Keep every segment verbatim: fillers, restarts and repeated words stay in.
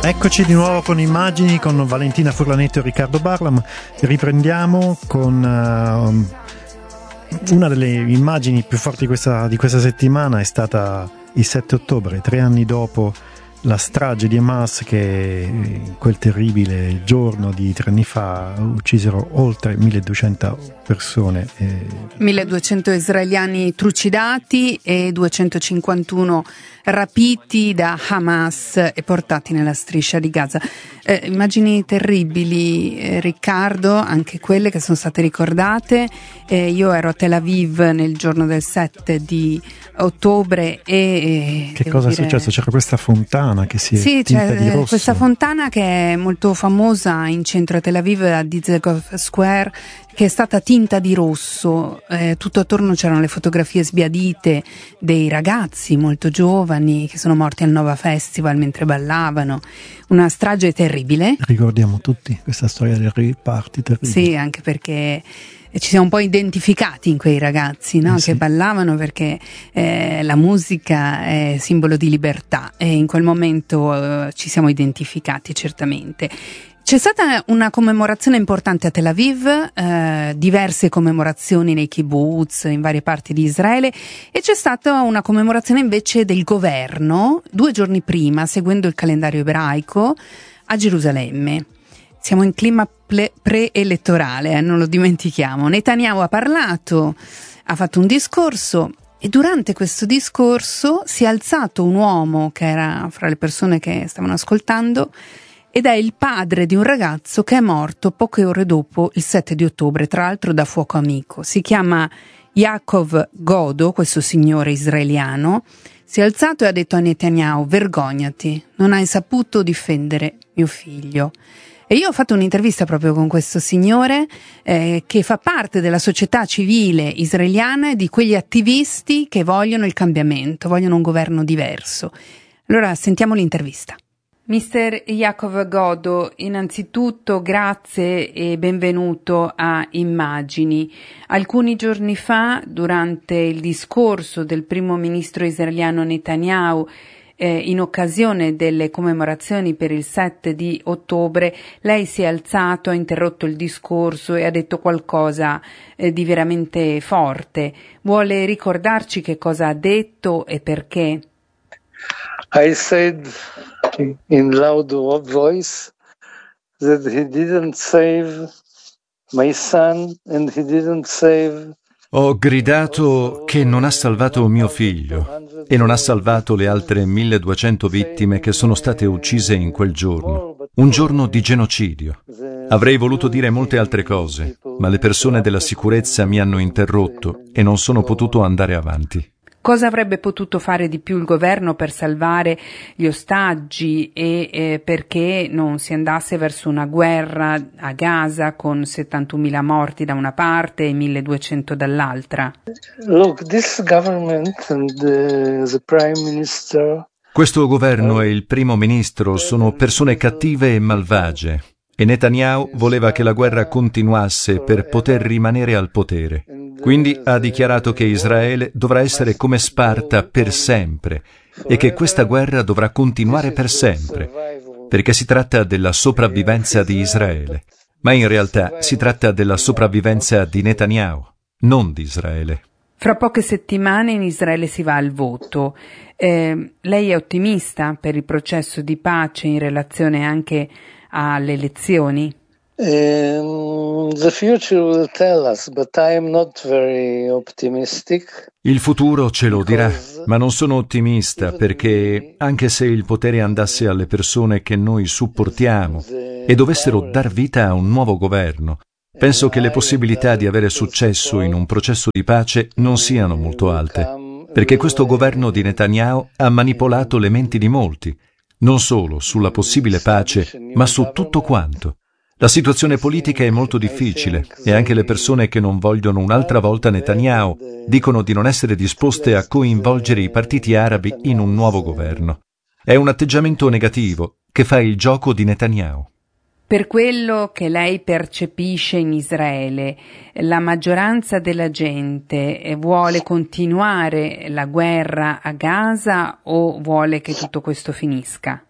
Eccoci di nuovo con Immagini con Valentina Furlanetto e Riccardo Barlam. Riprendiamo con uh, una delle immagini più forti di questa, di questa settimana. È stata il sette ottobre, tre anni dopo la strage di Hamas, che in quel terribile giorno di tre anni fa uccisero oltre milleduecento persone. Eh. milleduecento israeliani trucidati e duecentocinquantuno rapiti da Hamas e portati nella striscia di Gaza. Eh, immagini terribili, eh, Riccardo, anche quelle che sono state ricordate. Eh, io ero a Tel Aviv nel giorno del sette di ottobre e... Che cosa dire... è successo? C'era questa fontana che si è sì, tinta c'è di rosso. Questa fontana che è molto famosa in centro a Tel Aviv, a Dizengoff Square, che è stata tinta di rosso. Eh, tutto attorno c'erano le fotografie sbiadite dei ragazzi molto giovani che sono morti al Nova Festival mentre ballavano. Una strage terribile. Ricordiamo tutti questa storia del riparty terribile. Sì, anche perché ci siamo un po' identificati in quei ragazzi, no? eh sì. Che ballavano, perché eh, la musica è simbolo di libertà e in quel momento eh, ci siamo identificati certamente. C'è stata una commemorazione importante a Tel Aviv, eh, diverse commemorazioni nei kibbutz in varie parti di Israele, e c'è stata una commemorazione invece del governo due giorni prima, seguendo il calendario ebraico, a Gerusalemme. Siamo in clima ple- preelettorale, eh, non lo dimentichiamo. Netanyahu ha parlato, ha fatto un discorso e durante questo discorso si è alzato un uomo che era fra le persone che stavano ascoltando ed è il padre di un ragazzo che è morto poche ore dopo il sette di ottobre, tra l'altro da fuoco amico. Si chiama Yaakov Godo, questo signore israeliano. Si è alzato e ha detto a Netanyahu: vergognati, non hai saputo difendere mio figlio. E io ho fatto un'intervista proprio con questo signore eh, che fa parte della società civile israeliana e di quegli attivisti che vogliono il cambiamento, vogliono un governo diverso. Allora sentiamo l'intervista. Mister Yaakov Godo, innanzitutto grazie e benvenuto a Immagini. Alcuni giorni fa, durante il discorso del primo ministro israeliano Netanyahu, eh, in occasione delle commemorazioni per il sette di ottobre, lei si è alzato, ha interrotto il discorso e ha detto qualcosa eh, di veramente forte. Vuole ricordarci che cosa ha detto e perché? I said in loud voice that he didn't save my son and he didn't save. Ho gridato che non ha salvato mio figlio e non ha salvato le altre milleduecento vittime che sono state uccise in quel giorno, un giorno di genocidio. Avrei voluto dire molte altre cose, ma le persone della sicurezza mi hanno interrotto e non sono potuto andare avanti. Cosa avrebbe potuto fare di più il governo per salvare gli ostaggi e eh, perché non si andasse verso una guerra a Gaza con settantunomila morti da una parte e milleduecento dall'altra? Look, this government and the, the prime minister. Questo governo e il primo ministro sono persone cattive e malvagie. E Netanyahu voleva che la guerra continuasse per poter rimanere al potere. Quindi ha dichiarato che Israele dovrà essere come Sparta per sempre e che questa guerra dovrà continuare per sempre, perché si tratta della sopravvivenza di Israele. Ma in realtà si tratta della sopravvivenza di Netanyahu, non di Israele. Fra poche settimane in Israele si va al voto. Eh, lei è ottimista per il processo di pace in relazione anche alle elezioni? Um, the future will tell us, but I am not very optimistic. Il futuro ce lo dirà, ma non sono ottimista perché anche se il potere andasse alle persone che noi supportiamo e dovessero dar vita a un nuovo governo, penso che le possibilità di avere successo in un processo di pace non siano molto alte, perché questo governo di Netanyahu ha manipolato le menti di molti, non solo sulla possibile pace, ma su tutto quanto. La situazione politica è molto difficile e anche le persone che non vogliono un'altra volta Netanyahu dicono di non essere disposte a coinvolgere i partiti arabi in un nuovo governo. È un atteggiamento negativo che fa il gioco di Netanyahu. Per quello che lei percepisce in Israele, la maggioranza della gente vuole continuare la guerra a Gaza o vuole che tutto questo finisca?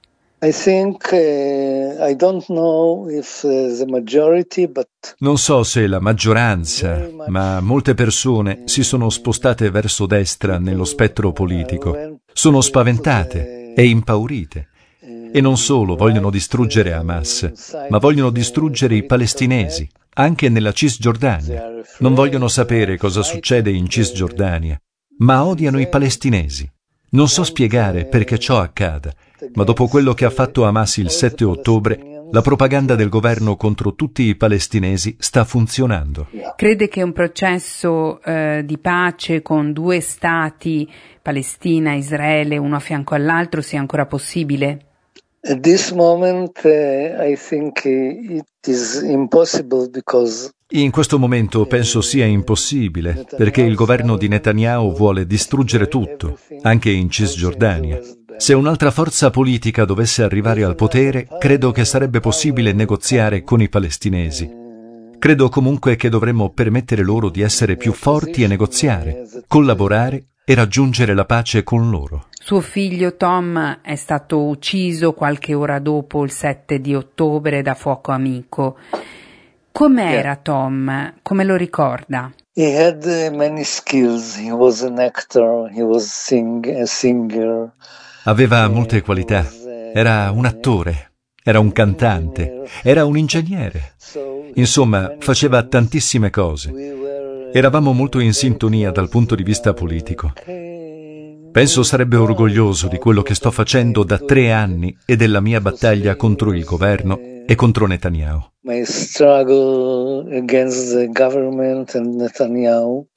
I think uh, I don't know if uh, the majority, but non so se la maggioranza, ma molte persone si sono spostate verso destra nello spettro politico. Sono spaventate e impaurite. E non solo vogliono distruggere Hamas, ma vogliono distruggere i palestinesi, anche nella Cisgiordania. Non vogliono sapere cosa succede in Cisgiordania, ma odiano i palestinesi. Non so spiegare perché ciò accada, ma dopo quello che ha fatto Hamas il sette ottobre, la propaganda del governo contro tutti i palestinesi sta funzionando. Crede che un processo eh, di pace con due stati, Palestina e Israele, uno a fianco all'altro, sia ancora possibile? At this moment uh, I think it is impossible because In questo momento penso sia impossibile, perché il governo di Netanyahu vuole distruggere tutto, anche in Cisgiordania. Se un'altra forza politica dovesse arrivare al potere, credo che sarebbe possibile negoziare con i palestinesi. Credo comunque che dovremmo permettere loro di essere più forti e negoziare, collaborare e raggiungere la pace con loro. Suo figlio Tom è stato ucciso qualche ora dopo il sette di ottobre da fuoco amico. Com'era Tom? Come lo ricorda? he had uh, many skills. He was an actor, he was sing- a singer. Aveva molte qualità. Era un attore, era un cantante, era un ingegnere. Insomma, faceva tantissime cose. Eravamo molto in sintonia dal punto di vista politico. Penso sarebbe orgoglioso di quello che sto facendo da tre anni e della mia battaglia contro il governo e contro Netanyahu. My struggle against the government and Netanyahu.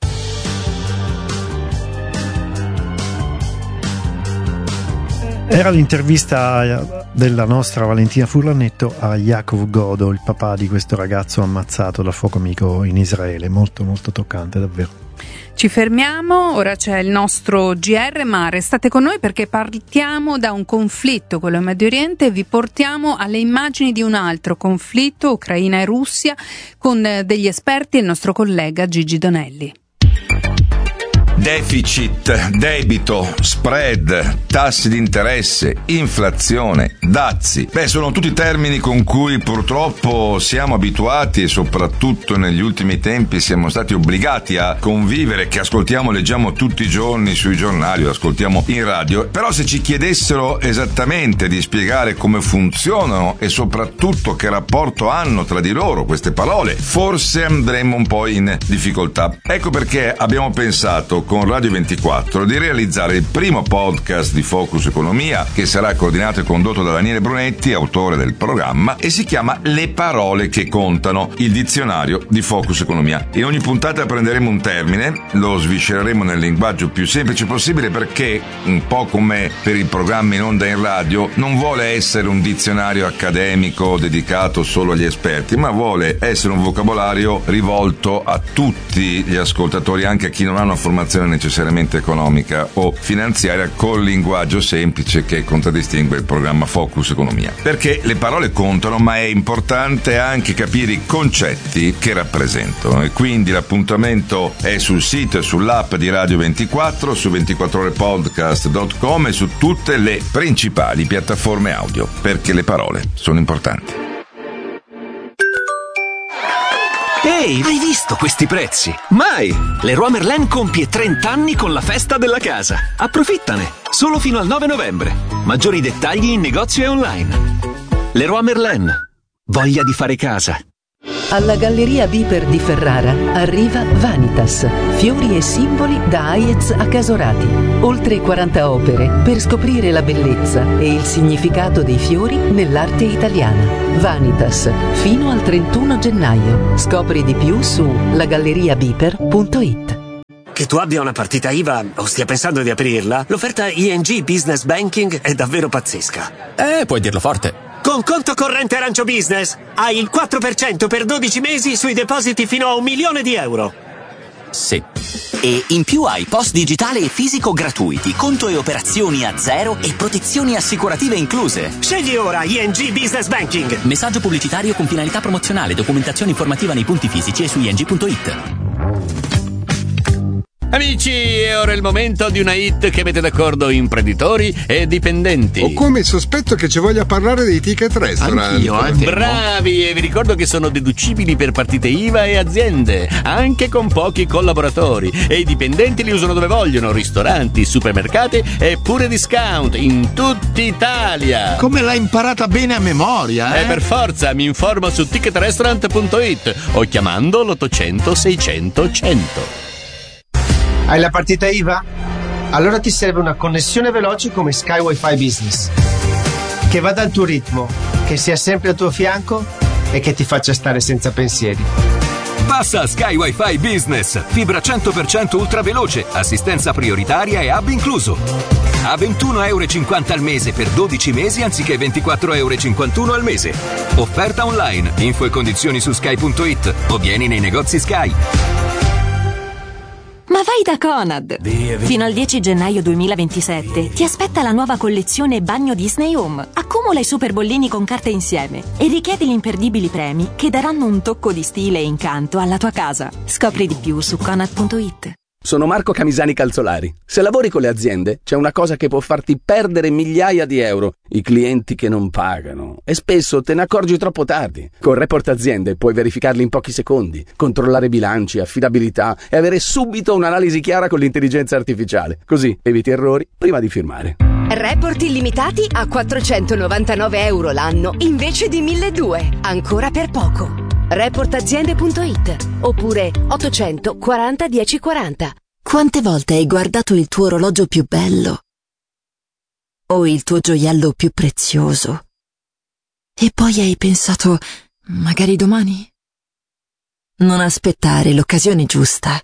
Era l'intervista della nostra Valentina Furlanetto a Yaakov Godo, il papà di questo ragazzo ammazzato da fuoco amico in Israele. Molto molto toccante, davvero. Ci fermiamo, ora c'è il nostro G R, ma restate con noi perché partiamo da un conflitto, quello in Medio Oriente, e vi portiamo alle immagini di un altro conflitto, Ucraina e Russia, con degli esperti e il nostro collega Gigi Donelli. Deficit, debito, spread, tassi di interesse, inflazione, dazi. Beh, sono tutti termini con cui purtroppo siamo abituati e soprattutto negli ultimi tempi siamo stati obbligati a convivere, che ascoltiamo, leggiamo tutti i giorni sui giornali o ascoltiamo in radio. Però se ci chiedessero esattamente di spiegare come funzionano e soprattutto che rapporto hanno tra di loro queste parole, forse andremmo un po' in difficoltà. Ecco perché abbiamo pensato con Radio ventiquattro di realizzare il primo podcast di Focus Economia, che sarà coordinato e condotto da Daniele Brunetti, autore del programma, e si chiama Le parole che contano, il dizionario di Focus Economia. In ogni puntata prenderemo un termine, lo sviscereremo nel linguaggio più semplice possibile, perché, un po' come per i programmi in onda in radio, non vuole essere un dizionario accademico dedicato solo agli esperti, ma vuole essere un vocabolario rivolto a tutti gli ascoltatori, anche a chi non ha una formazione necessariamente economica o finanziaria, col linguaggio semplice che contraddistingue il programma Focus Economia. Perché le parole contano, ma è importante anche capire i concetti che rappresentano, e quindi l'appuntamento è sul sito e sull'app di Radio ventiquattro, su ventiquattro ore podcast punto com e su tutte le principali piattaforme audio, perché le parole sono importanti. Ehi, hai visto questi prezzi? Mai! Leroy Merlin compie trenta anni con la festa della casa. Approfittane! Solo fino al nove novembre. Maggiori dettagli in negozio e online. Leroy Merlin. Voglia di fare casa. Alla Galleria Biper di Ferrara arriva Vanitas, fiori e simboli da Hayez a Casorati. Oltre quaranta opere per scoprire la bellezza e il significato dei fiori nell'arte italiana. Vanitas, fino al trentuno gennaio. Scopri di più su la galleria biper punto it. Che tu abbia una partita I V A o stia pensando di aprirla, l'offerta I N G Business Banking è davvero pazzesca. Eh, puoi dirlo forte. Con conto corrente Arancio Business hai il quattro per cento per dodici mesi sui depositi fino a un milione di euro. Sì. E in più hai post digitale e fisico gratuiti, conto e operazioni a zero e protezioni assicurative incluse. Scegli ora I N G Business Banking. Messaggio pubblicitario con finalità promozionale, documentazione informativa nei punti fisici e su i n g punto it. Amici, è ora il momento di una hit che mette d'accordo imprenditori e dipendenti. Ho come il sospetto che ci voglia parlare dei ticket restaurant. Anch'io, eh, bravi, e vi ricordo che sono deducibili per partite I V A e aziende, anche con pochi collaboratori. E i dipendenti li usano dove vogliono, ristoranti, supermercati e pure discount in tutta Italia. Come l'hai imparata bene a memoria, eh? Eh, per forza, mi informo su ticket restaurant punto it o chiamando l'ottocento seicento cento. Hai la partita I V A? Allora ti serve una connessione veloce come Sky Wi-Fi Business, che vada al tuo ritmo, che sia sempre al tuo fianco e che ti faccia stare senza pensieri. Passa a Sky Wi-Fi Business, fibra cento per cento ultra veloce, assistenza prioritaria e hub incluso. A ventuno euro e cinquanta al mese per dodici mesi anziché ventiquattro euro e cinquantuno al mese. Offerta online, info e condizioni su sky punto it o vieni nei negozi Sky. Ma vai da Conad! Via, via. Fino al dieci gennaio duemilaventisette ti aspetta la nuova collezione Bagno Disney Home. Accumula i super bollini con carte insieme e richiedi gli imperdibili premi che daranno un tocco di stile e incanto alla tua casa. Scopri di più su conad punto it. Sono Marco Camisani Calzolari. Se lavori con le aziende, c'è una cosa che può farti perdere migliaia di euro: i clienti che non pagano. E spesso te ne accorgi troppo tardi. Con Report Aziende puoi verificarli in pochi secondi, controllare bilanci, affidabilità e avere subito un'analisi chiara con l'intelligenza artificiale. Così eviti errori prima di firmare. Report illimitati a quattrocentonovantanove euro l'anno invece di milleduecento. Ancora per poco. report aziende punto it oppure ottocento quaranta dieci quaranta. Quante volte hai guardato il tuo orologio più bello o il tuo gioiello più prezioso e poi hai pensato, magari domani? Non aspettare l'occasione giusta.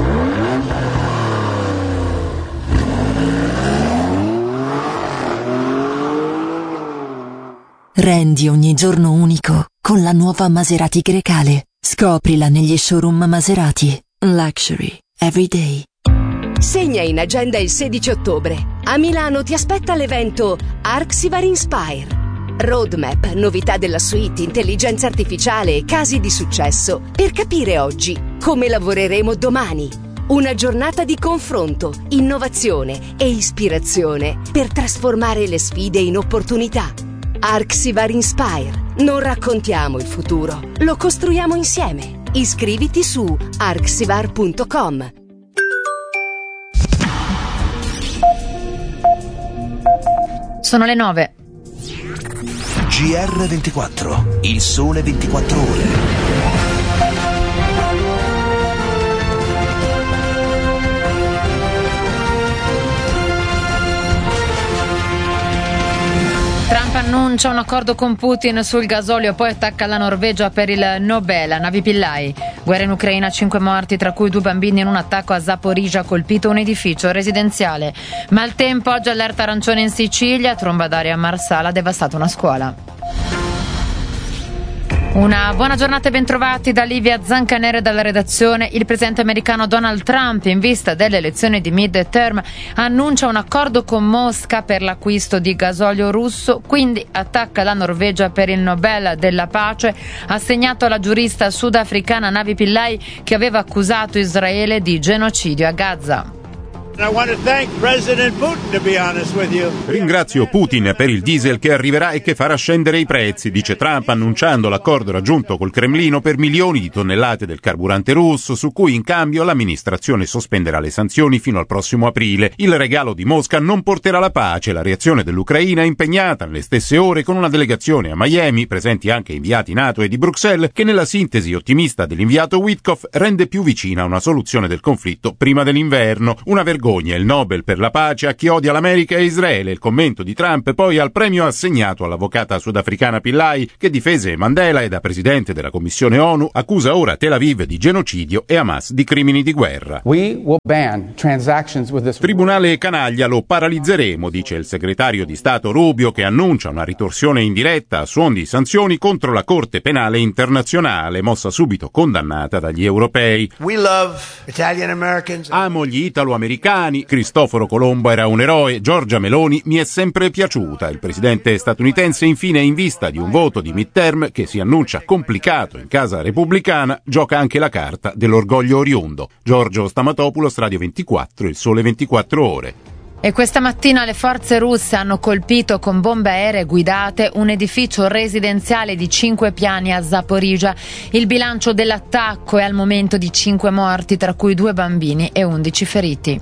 Rendi ogni giorno unico con la nuova Maserati Grecale. Scoprila negli showroom Maserati. Luxury every day. Segna in agenda il sedici ottobre. A Milano ti aspetta l'evento Arxivar Inspire. Roadmap, novità della suite, intelligenza artificiale e casi di successo per capire oggi come lavoreremo domani. Una giornata di confronto, innovazione e ispirazione per trasformare le sfide in opportunità. Arxivar Inspire. Non raccontiamo il futuro, lo costruiamo insieme. Iscriviti su arxivar punto com. Sono le nove. G R ventiquattro, il sole ventiquattro ore. Trump annuncia un accordo con Putin sul gasolio, poi attacca la Norvegia per il Nobel. Navi Pillai. Guerra in Ucraina, cinque morti, tra cui due bambini in un attacco a Zaporizhzhia, colpito un edificio residenziale. Maltempo, oggi allerta arancione in Sicilia, tromba d'aria a Marsala, devastata una scuola. Una buona giornata e bentrovati da Livia Zancanere dalla redazione. Il presidente americano Donald Trump, in vista delle elezioni di mid-term, annuncia un accordo con Mosca per l'acquisto di gasolio russo, quindi attacca la Norvegia per il Nobel della pace, assegnato alla giurista sudafricana Navi Pillai, che aveva accusato Israele di genocidio a Gaza. Ringrazio Putin per il diesel che arriverà e che farà scendere i prezzi, dice Trump, annunciando l'accordo raggiunto col Cremlino per milioni di tonnellate del carburante russo, su cui in cambio l'amministrazione sospenderà le sanzioni fino al prossimo aprile. Il regalo di Mosca non porterà la pace. La reazione dell'Ucraina è impegnata nelle stesse ore con una delegazione a Miami, presenti anche inviati NATO e di Bruxelles, che nella sintesi ottimista dell'inviato Witkoff rende più vicina una soluzione del conflitto prima dell'inverno. Una vergogna. Il Nobel per la pace a chi odia l'America e Israele. Il commento di Trump poi al premio assegnato all'avvocata sudafricana Pillai, che difese Mandela e da presidente della Commissione ONU accusa ora Tel Aviv di genocidio e Hamas di crimini di guerra. We will ban transactions with this... Tribunale canaglia, lo paralizzeremo, dice il segretario di Stato Rubio, che annuncia una ritorsione indiretta a suon di sanzioni contro la Corte Penale Internazionale, mossa subito condannata dagli europei. We love Italian Americans. Amo gli italo-americani americani, Cristoforo Colombo era un eroe, Giorgia Meloni mi è sempre piaciuta. Il presidente statunitense infine, in vista di un voto di midterm che si annuncia complicato in casa repubblicana, gioca anche la carta dell'orgoglio oriundo. Giorgio Stamatopoulos, Radio ventiquattro, Il Sole ventiquattro Ore. E questa mattina le forze russe hanno colpito con bombe aeree guidate un edificio residenziale di cinque piani a Zaporizhzhia. Il bilancio dell'attacco è al momento di cinque morti, tra cui due bambini e undici feriti.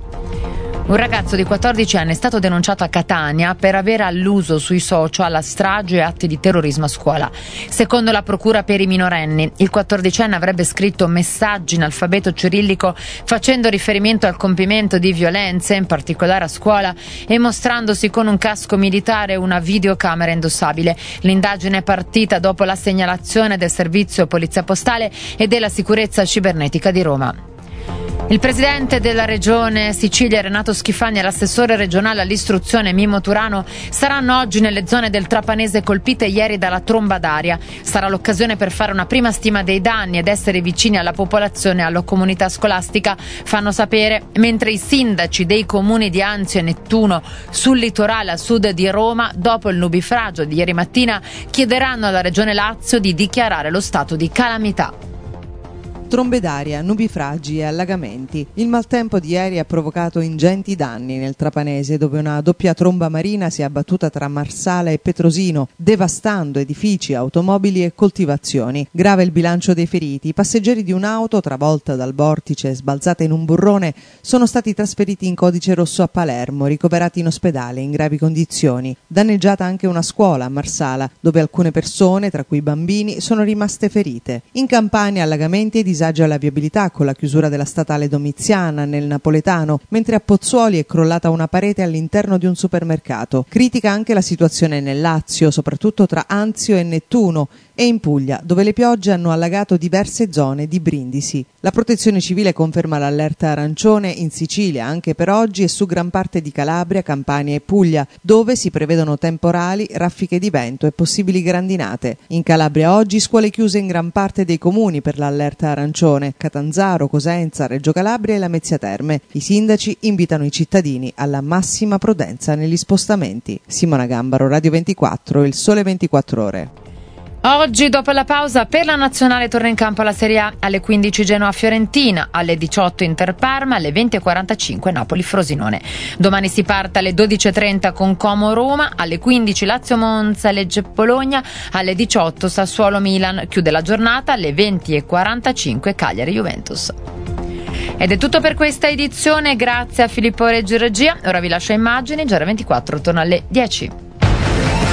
Un ragazzo di quattordici anni è stato denunciato a Catania per aver alluso sui social a stragi e atti di terrorismo a scuola. Secondo la procura per i minorenni, il quattordicenne avrebbe scritto messaggi in alfabeto cirillico facendo riferimento al compimento di violenze, in particolare a scuola, e mostrandosi con un casco militare e una videocamera indossabile. L'indagine è partita dopo la segnalazione del servizio Polizia Postale e della Sicurezza Cibernetica di Roma. Il presidente della regione Sicilia Renato Schifani e l'assessore regionale all'istruzione Mimmo Turano saranno oggi nelle zone del Trapanese colpite ieri dalla tromba d'aria. Sarà l'occasione per fare una prima stima dei danni ed essere vicini alla popolazione e alla comunità scolastica, fanno sapere, mentre i sindaci dei comuni di Anzio e Nettuno sul litorale a sud di Roma, dopo il nubifragio di ieri mattina, chiederanno alla regione Lazio di dichiarare lo stato di calamità. Trombe d'aria, nubifragi e allagamenti. Il maltempo di ieri ha provocato ingenti danni nel Trapanese, dove una doppia tromba marina si è abbattuta tra Marsala e Petrosino, devastando edifici, automobili e coltivazioni. Grave il bilancio dei feriti. I passeggeri di un'auto, travolta dal vortice e sbalzata in un burrone, sono stati trasferiti in codice rosso a Palermo, ricoverati in ospedale in gravi condizioni. Danneggiata anche una scuola a Marsala, dove alcune persone, tra cui bambini, sono rimaste ferite. In Campania allagamenti e disagi alla viabilità con la chiusura della statale Domiziana nel napoletano, mentre a Pozzuoli è crollata una parete all'interno di un supermercato. Critica anche la situazione nel Lazio, soprattutto tra Anzio e Nettuno, e in Puglia, dove le piogge hanno allagato diverse zone di Brindisi. La Protezione Civile conferma l'allerta arancione in Sicilia anche per oggi e su gran parte di Calabria, Campania e Puglia, dove si prevedono temporali, raffiche di vento e possibili grandinate. In Calabria oggi scuole chiuse in gran parte dei comuni per l'allerta arancione: Catanzaro, Cosenza, Reggio Calabria e Lamezia Terme. I sindaci invitano i cittadini alla massima prudenza negli spostamenti. Simona Gambaro, Radio ventiquattro, Il Sole ventiquattro Ore. Oggi, dopo la pausa, per la nazionale torna in campo la Serie A. Alle quindici Genoa-Fiorentina, alle diciotto Inter-Parma, alle venti e quarantacinque Napoli-Frosinone. Domani si parte alle dodici e trenta con Como-Roma, alle quindici Lazio-Monza, Lecce-Bologna, alle diciotto Sassuolo-Milan. Chiude la giornata alle venti e quarantacinque Cagliari-Juventus. Ed è tutto per questa edizione, grazie a Filippo Reggi Regia. Ora vi lascio immagini, G R ventiquattro torna alle dieci.